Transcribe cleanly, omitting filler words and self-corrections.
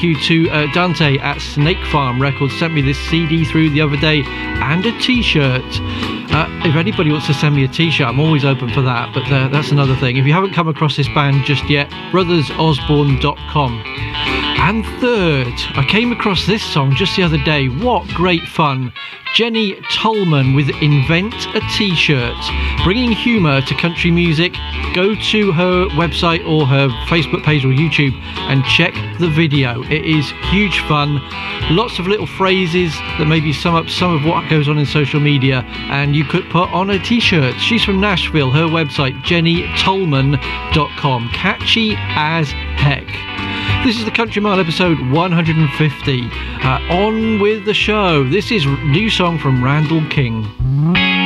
you to Dante at Snake Farm Records, sent me this CD through the other day and a t-shirt. If anybody wants to send me a t-shirt, I'm always open for that, but that's another thing. If you haven't come across this band just yet, brothersosborne.com. And third, I came across this song just the other day. What great fun. Jenny Tolman with Invent a T-shirt, bringing humour to country music. Go to her website or her Facebook page or YouTube and check the video. It is huge fun. Lots of little phrases that maybe sum up some of what goes on in social media, and you could put on a t-shirt. She's from Nashville. Her website, jennytolman.com. Catchy as heck. This is the Country Mile episode 150. On with the show. This is a new song from Randall King.